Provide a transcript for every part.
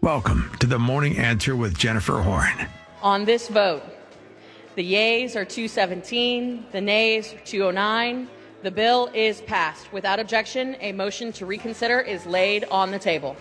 Welcome to the Morning Answer with Jennifer Horn. On this vote, the yeas are 217, the nays are 209. The bill is passed. Without objection, a motion to reconsider is laid on the table.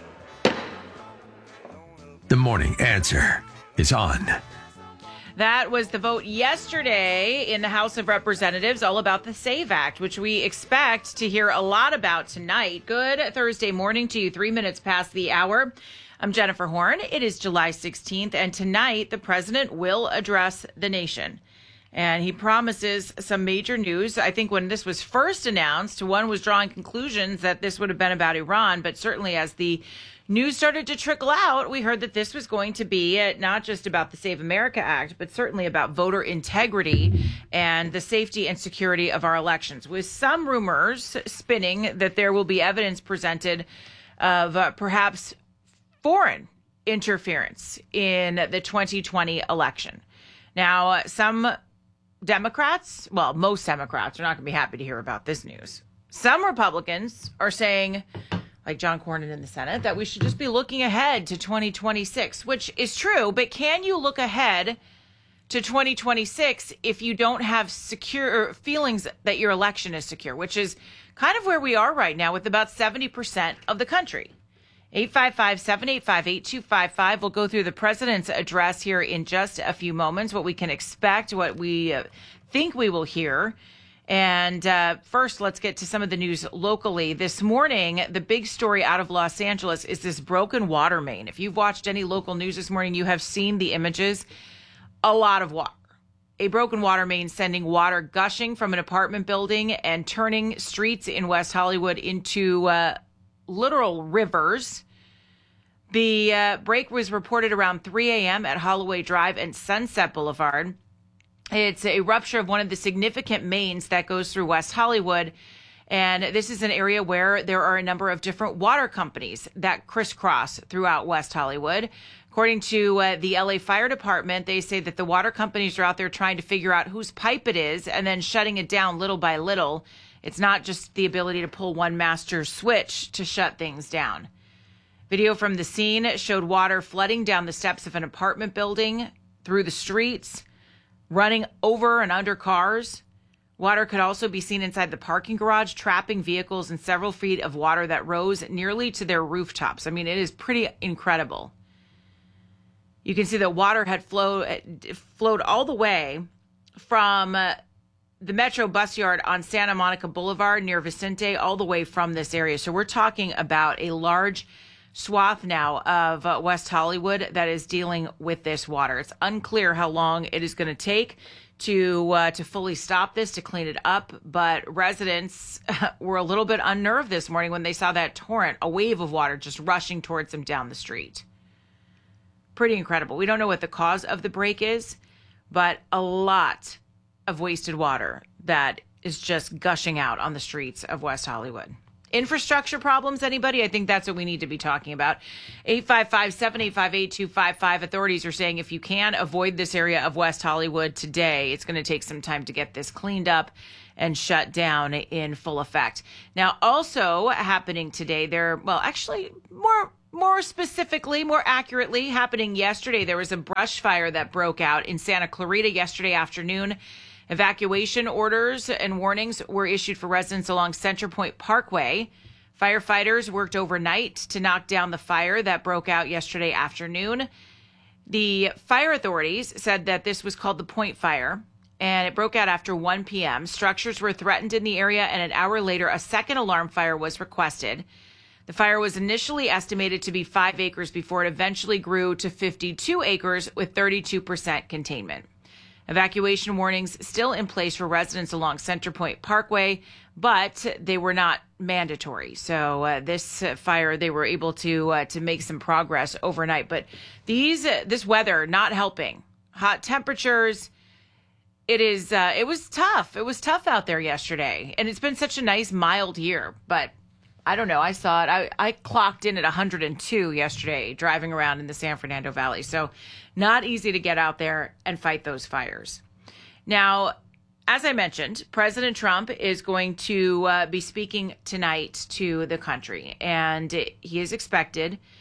The Morning Answer is on. That was the vote yesterday in the House of Representatives, all about the SAVE Act, which we expect to hear a lot about tonight. Good Thursday morning to you, 3 minutes past the hour. I'm Jennifer Horn. It is July 16th, and tonight the president will address the nation. And he promises some major news. I think when this was first announced, one was drawing conclusions that this would have been about Iran, but certainly as the news started to trickle out, we heard that this was going to be not just about the Save America Act, but certainly about voter integrity and the safety and security of our elections, with some rumors spinning that there will be evidence presented of perhaps foreign interference in the 2020 election. Now, some Democrats, well, most Democrats are not going to be happy to hear about this news. Some Republicans are saying, like John Cornyn in the Senate, that we should just be looking ahead to 2026, which is true. But can you look ahead to 2026 if you don't have secure feelings that your election is secure, which is kind of where we are right now with about 70% of the country? 855-785-8255. We'll go through the president's address here in just a few moments, what we can expect, what we think we will hear. And first, let's get to some of the news locally. This morning, the big story out of Los Angeles is this broken water main. If you've watched any local news this morning, you have seen the images. A lot of water. A broken water main sending water gushing from an apartment building and turning streets in West Hollywood into literal rivers. The break was reported around 3 a.m. at Holloway Drive and Sunset Boulevard. It's a rupture of one of the significant mains that goes through West Hollywood. And this is an area where there are a number of different water companies that crisscross throughout West Hollywood. According to the LA Fire Department, they say that the water companies are out there trying to figure out whose pipe it is and then shutting it down little by little. It's not just the ability to pull one master switch to shut things down. Video from the scene showed water flooding down the steps of an apartment building, through the streets, running over and under cars. Water could also be seen inside the parking garage, trapping vehicles in several feet of water that rose nearly to their rooftops. I mean, it is pretty incredible. You can see that water had flowed all the way from the Metro bus yard on Santa Monica Boulevard near Vicente, all the way from this area. So we're talking about a large swath now of West Hollywood that is dealing with this water. It's unclear how long it is going to take to fully stop this, to clean it up. But residents were a little bit unnerved this morning when they saw that torrent, a wave of water just rushing towards them down the street. Pretty incredible. We don't know what the cause of the break is, but a lot of wasted water that is just gushing out on the streets of West Hollywood. Infrastructure problems, anybody? I think that's what we need to be talking about. 855-785-8255. Authorities are saying if you can avoid this area of West Hollywood today, it's going to take some time to get this cleaned up and shut down in full effect. Now, also happening today, more specifically, more accurately, happening yesterday, there was a brush fire that broke out in Santa Clarita yesterday afternoon. Evacuation orders and warnings were issued for residents along Center Point Parkway. Firefighters worked overnight to knock down the fire that broke out yesterday afternoon. The fire authorities said that this was called the Point Fire, and it broke out after 1 p.m. Structures were threatened in the area, and an hour later, a second alarm fire was requested. The fire was initially estimated to be 5 acres before it eventually grew to 52 acres with 32% containment. Evacuation warnings still in place for residents along Center Point Parkway, but they were not mandatory. So this fire, they were able to make some progress overnight. But this weather not helping. Hot temperatures. It was tough. It was tough out there yesterday, and it's been such a nice mild year. But I don't know. I saw it. I clocked in at 102 yesterday driving around in the San Fernando Valley. So not easy to get out there and fight those fires. Now, as I mentioned, President Trump is going to be speaking tonight to the country, and he is expected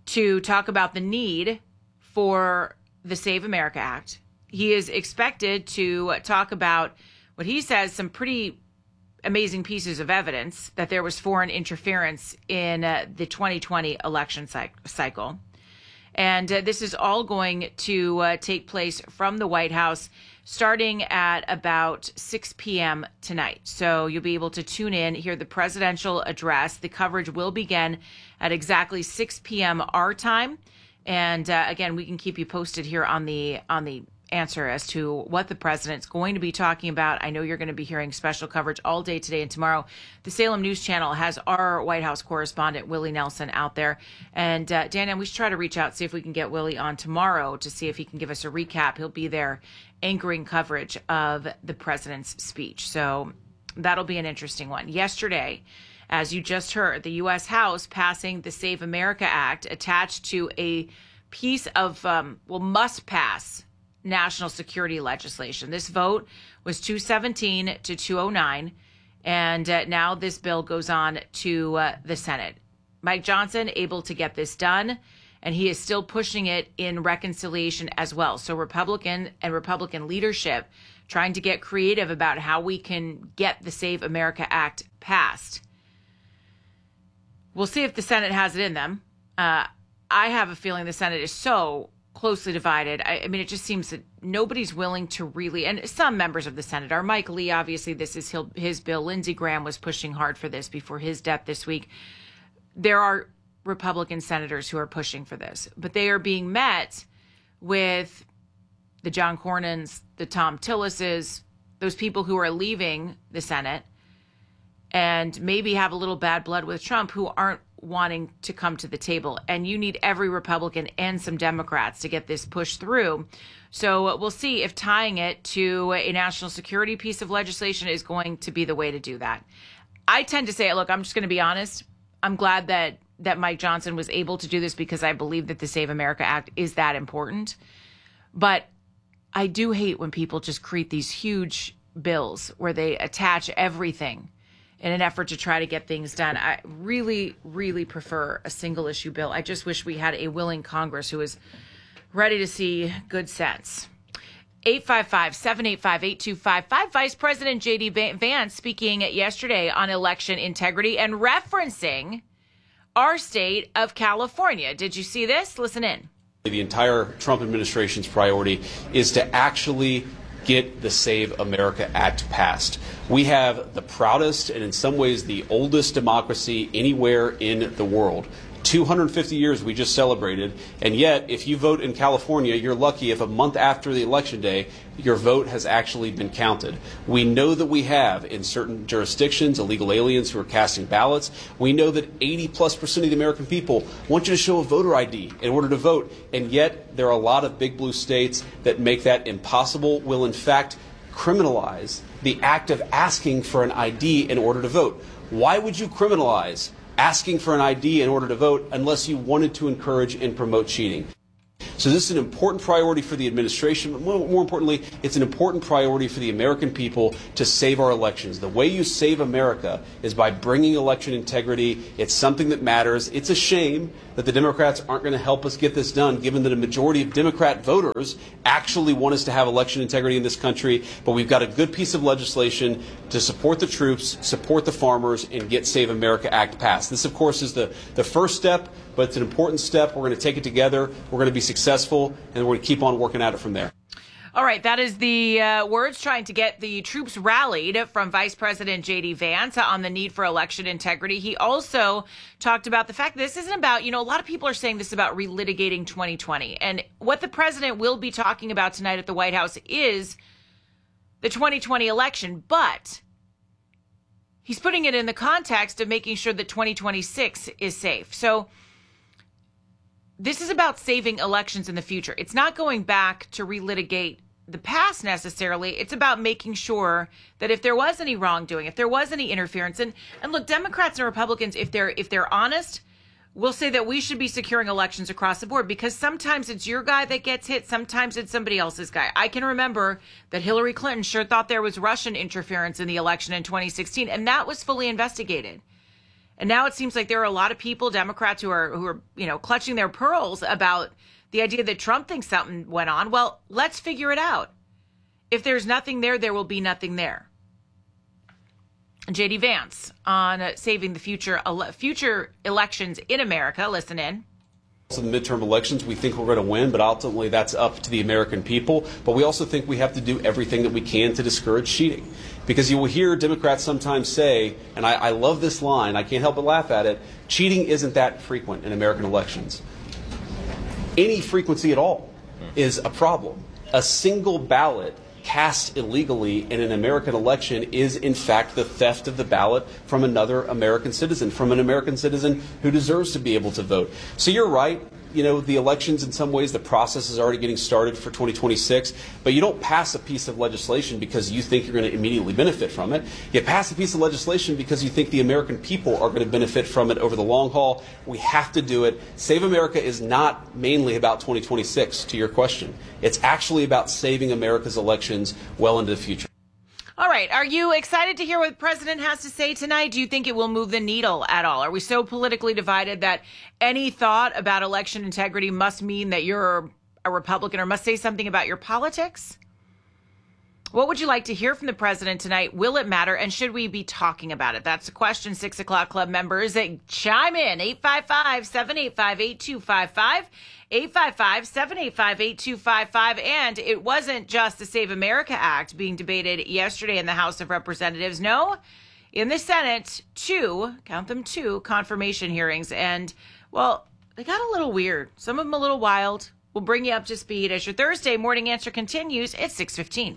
to talk about the need for the Save America Act. He is expected to talk about what he says some pretty amazing pieces of evidence that there was foreign interference in the 2020 election cycle. And this is all going to take place from the White House starting at about 6 p.m. tonight. So you'll be able to tune in, hear the presidential address. The coverage will begin at exactly 6 p.m. our time. And again, we can keep you posted here on the answer as to what the president's going to be talking about. I know you're going to be hearing special coverage all day today and tomorrow. The Salem News Channel has our White House correspondent, Willie Nelson, out there. And Daniel, we should try to reach out, see if we can get Willie on tomorrow to see if he can give us a recap. He'll be there anchoring coverage of the president's speech. So that'll be an interesting one. Yesterday, as you just heard, the U.S. House passing the Save America Act attached to a piece of, must pass national security legislation. This vote was 217 to 209, and now this bill goes on to the Senate. Mike Johnson able to get this done, and he is still pushing it in reconciliation as well. So Republican leadership trying to get creative about how we can get the Save America Act passed. We'll see if the Senate has it in them. I have a feeling the Senate is so closely divided. I mean, it just seems that nobody's willing to really, and some members of the Senate are. Mike Lee, obviously, this is his bill. Lindsey Graham was pushing hard for this before his death this week. There are Republican senators who are pushing for this, but they are being met with the John Cornyn's, the Tom Tillis's, those people who are leaving the Senate and maybe have a little bad blood with Trump who aren't wanting to come to the table. And you need every Republican and some Democrats to get this pushed through. So we'll see if tying it to a national security piece of legislation is going to be the way to do that. I tend to say, look, I'm just going to be honest. I'm glad that Mike Johnson was able to do this because I believe that the Save America Act is that important. But I do hate when people just create these huge bills where they attach everything in an effort to try to get things done. I really, really prefer a single issue bill. I just wish we had a willing Congress who is ready to see good sense. 855-785-8255. Vice President J.D. Vance speaking yesterday on election integrity and referencing our state of California. Did you see this? Listen in. The entire Trump administration's priority is to actually get the Save America Act passed. We have the proudest and in some ways the oldest democracy anywhere in the world. 250 years we just celebrated, and yet if you vote in California, you're lucky if a month after the election day, your vote has actually been counted. We know that we have in certain jurisdictions illegal aliens who are casting ballots. We know that 80+% of the American people want you to show a voter ID in order to vote, and yet there are a lot of big blue states that make that impossible, will in fact criminalize the act of asking for an ID in order to vote. Why would you criminalize asking for an ID in order to vote unless you wanted to encourage and promote cheating? So this is an important priority for the administration, but more importantly, it's an important priority for the American people to save our elections. The way you save America is by bringing election integrity. It's something that matters. It's a shame that the Democrats aren't going to help us get this done, given that a majority of Democrat voters actually want us to have election integrity in this country. But we've got a good piece of legislation to support the troops, support the farmers, and get Save America Act passed. This, of course, is the first step, but it's an important step. We're going to take it together. We're going to be successful, and we're going to keep on working at it from there. All right, that is the words trying to get the troops rallied from Vice President J.D. Vance on the need for election integrity. He also talked about the fact that this isn't about, a lot of people are saying this is about relitigating 2020. And what the president will be talking about tonight at the White House is the 2020 election. But he's putting it in the context of making sure that 2026 is safe. So this is about saving elections in the future. It's not going back to relitigate the past necessarily. It's about making sure that if there was any wrongdoing, if there was any interference, and look, Democrats and Republicans, if they're honest, will say that we should be securing elections across the board, because sometimes it's your guy that gets hit, sometimes it's somebody else's guy. I can remember that Hillary Clinton sure thought there was Russian interference in the election in 2016, and that was fully investigated. And now it seems like there are a lot of people, Democrats, who are clutching their pearls about the idea that Trump thinks something went on. Well, let's figure it out. If there's nothing there, there will be nothing there. J.D. Vance on saving the future elections in America. Listen in. The midterm elections, we think we're going to win, but ultimately that's up to the American people. But we also think we have to do everything that we can to discourage cheating. Because you will hear Democrats sometimes say, and I love this line, I can't help but laugh at it, cheating isn't that frequent in American elections. Any frequency at all is a problem. A single ballot cast illegally in an American election is, in fact, the theft of the ballot from another American citizen, from an American citizen who deserves to be able to vote. So you're right. The elections, in some ways, the process is already getting started for 2026. But you don't pass a piece of legislation because you think you're going to immediately benefit from it. You pass a piece of legislation because you think the American people are going to benefit from it over the long haul. We have to do it. Save America is not mainly about 2026, to your question. It's actually about saving America's elections well into the future. All right. Are you excited to hear what the president has to say tonight? Do you think it will move the needle at all? Are we so politically divided that any thought about election integrity must mean that you're a Republican or must say something about your politics? What would you like to hear from the president tonight? Will it matter? And should we be talking about it? That's the question. 6 o'clock club members, chime in. 855-785-8255. 855-785-8255. And it wasn't just the Save America Act being debated yesterday in the House of Representatives. No, in the Senate, two confirmation hearings. And, well, they got a little weird. Some of them a little wild. We'll bring you up to speed as your Thursday morning answer continues at 6:15.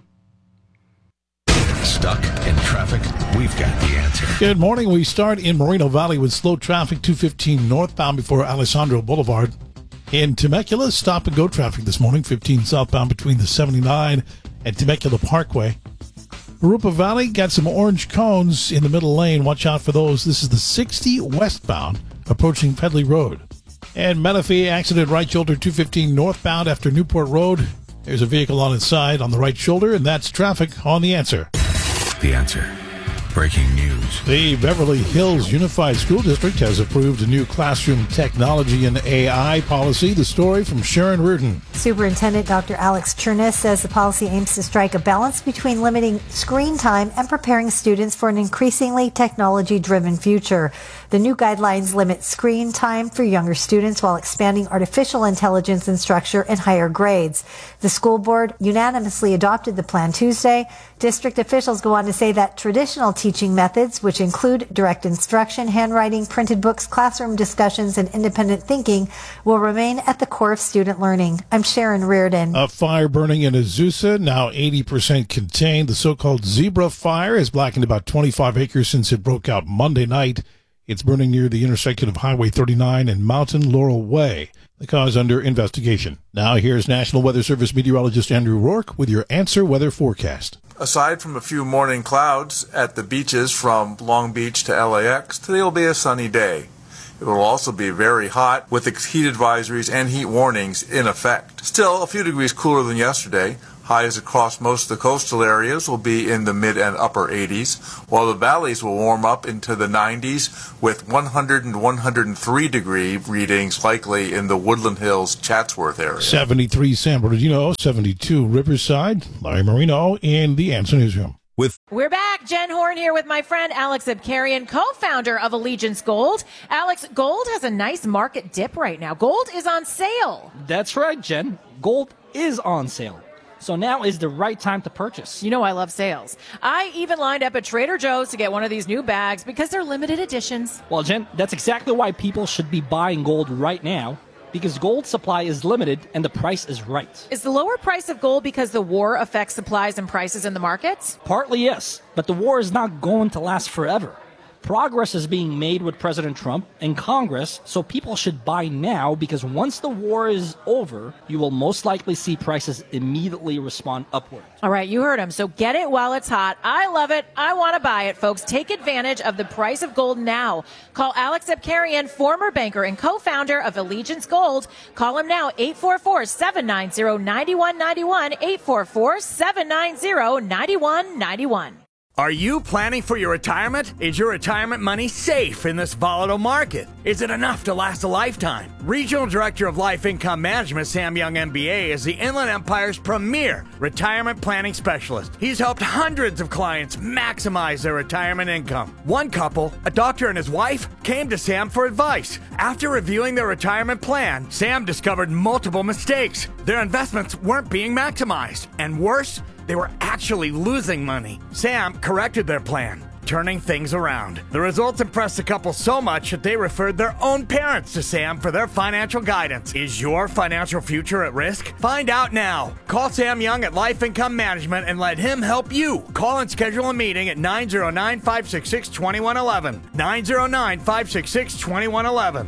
Stuck in traffic? We've got the answer. Good morning. We start in Moreno Valley with slow traffic, 215 northbound before Alessandro Boulevard. In Temecula, stop-and-go traffic this morning, 15 southbound between the 79 and Temecula Parkway. Arupa Valley got some orange cones in the middle lane. Watch out for those. This is the 60 westbound approaching Pedley Road. And Menifee accident right shoulder 215 northbound after Newport Road. There's a vehicle on its side on the right shoulder, and that's traffic on The Answer. The Answer. Breaking news. The Beverly Hills Unified School District has approved a new classroom technology and AI policy. The story from Sharon Reardon. Superintendent Dr. Alex Chernis says the policy aims to strike a balance between limiting screen time and preparing students for an increasingly technology-driven future. The new guidelines limit screen time for younger students while expanding artificial intelligence instruction in higher grades. The school board unanimously adopted the plan Tuesday. District officials go on to say that traditional teaching methods, which include direct instruction, handwriting, printed books, classroom discussions, and independent thinking, will remain at the core of student learning. I'm Sharon Reardon. A fire burning in Azusa, now 80% contained. The so-called Zebra Fire has blackened about 25 acres since it broke out Monday night. It's burning near the intersection of Highway 39 and Mountain Laurel Way. The cause under investigation. Now here's National Weather Service meteorologist Andrew Rourke with your Answer Weather forecast. Aside from a few morning clouds at the beaches from Long Beach to LAX, today will be a sunny day. It will also be very hot with heat advisories and heat warnings in effect. Still, a few degrees cooler than yesterday. Highs across most of the coastal areas will be in the mid and upper 80s, while the valleys will warm up into the 90s with 100 and 103 degree readings likely in the Woodland Hills, Chatsworth area. 73 San Bernardino, 72 Riverside. Larry Marino in the Answer Newsroom. We're back. Jen Horn here with my friend Alex Abkarian, co-founder of Allegiance Gold. Alex, gold has a nice market dip right now. Gold is on sale. That's right, Jen. Gold is on sale. So now is the right time to purchase. You know I love sales. I even lined up at Trader Joe's to get one of these new bags because they're limited editions. Well, Jen, that's exactly why people should be buying gold right now, because gold supply is limited and the price is right. Is the lower price of gold because the war affects supplies and prices in the markets? Partly, yes, but the war is not going to last forever. Progress is being made with President Trump and Congress, so people should buy now because once the war is over, you will most likely see prices immediately respond upward. All right, you heard him. So get it while it's hot. I love it. I want to buy it, folks. Take advantage of the price of gold now. Call Alex Abkarian, former banker and co-founder of Allegiance Gold. Call him now, 844-790-9191, 844-790-9191. Are you planning for your retirement? Is your retirement money safe in this volatile market? Is it enough to last a lifetime? Regional Director of Life Income Management, Sam Young MBA, is the Inland Empire's premier retirement planning specialist. He's helped hundreds of clients maximize their retirement income. One couple, a doctor and his wife, came to Sam for advice. After reviewing their retirement plan, Sam discovered multiple mistakes. Their investments weren't being maximized. And worse, they were actually losing money. Sam corrected their plan, turning things around. The results impressed the couple so much that they referred their own parents to Sam for their financial guidance. Is your financial future at risk? Find out now. Call Sam Young at Life Income Management and let him help you. Call and schedule a meeting at 909-566-2111. 909-566-2111.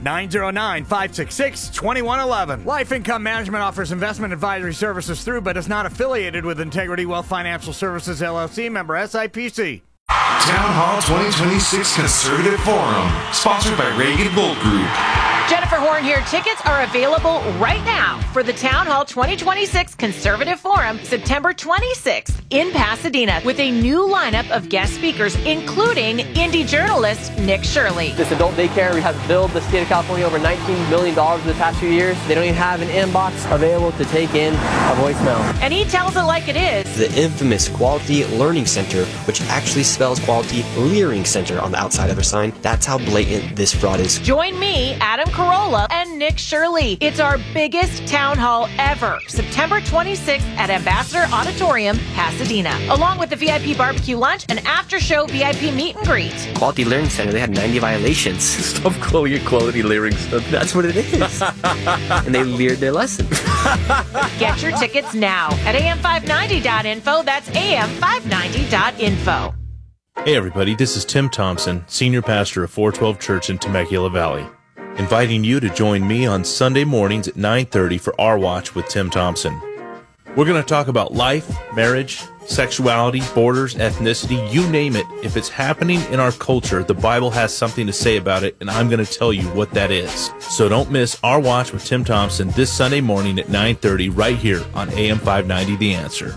909-566-2111. Life Income Management offers investment advisory services through but is not affiliated with Integrity Wealth Financial Services, LLC, member SIPC. Town Hall 2026 Conservative Forum, sponsored by Reagan Gold Group. Jennifer Horn here. Tickets are available right now for the Town Hall 2026 Conservative Forum, September 26th in Pasadena, with a new lineup of guest speakers, including indie journalist Nick Shirley. This adult daycare has billed the state of California over $19 million in the past few years. They don't even have an inbox available to take in a voicemail. And he tells it like it is. The infamous Quality Learning Center, which actually spells Quality Leering Center on the outside of their sign. That's how blatant this fraud is. Join me, Adam Carolla, and Nick Shirley. It's our biggest town hall ever, September 26th at Ambassador Auditorium, Pasadena, along with the VIP barbecue lunch and after-show VIP meet and greet. Quality Learning Center, they had 90 violations. Stop calling it Quality Leering Center. That's what it is. And they leered their lesson. Get your tickets now at am590.info. That's am590.info. Hey everybody, this is Tim Thompson, Senior Pastor of 412 Church in Temecula Valley, inviting you to join me on Sunday mornings at 9:30 for Our Watch with Tim Thompson. We're going to talk about life, marriage, sexuality, borders, ethnicity, you name it. If it's happening in our culture, the Bible has something to say about it, and I'm going to tell you what that is. So don't miss Our Watch with Tim Thompson this Sunday morning at 9:30 right here on AM 590 The Answer.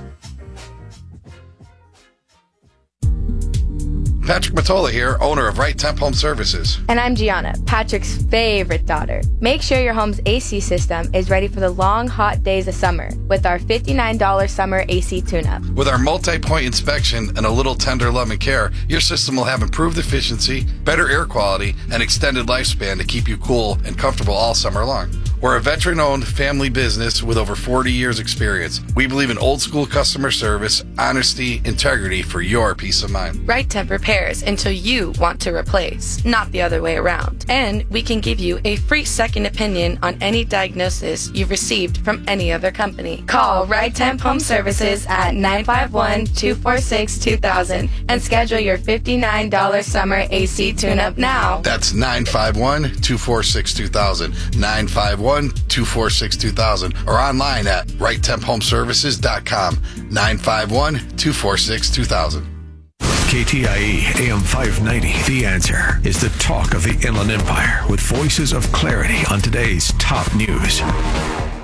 Patrick Matola here, owner of Right Temp Home Services. And I'm Gianna, Patrick's favorite daughter. Make sure your home's AC system is ready for the long, hot days of summer with our $59 summer AC tune-up. With our multi-point inspection and a little tender love and care, your system will have improved efficiency, better air quality, and extended lifespan to keep you cool and comfortable all summer long. We're a veteran-owned family business with over 40 years experience. We believe in old-school customer service, honesty, integrity for your peace of mind. Right Temp repairs until you want to replace, not the other way around. And we can give you a free second opinion on any diagnosis you've received from any other company. Call Right Temp Home Services at 951-246-2000 and schedule your $59 summer AC tune-up now. That's 951-246-2000, 951-246-2000, or online at righttemphomeservices.com, 951-246-2000. KTIE AM 590, The Answer, is the talk of the Inland Empire with voices of clarity on today's top news.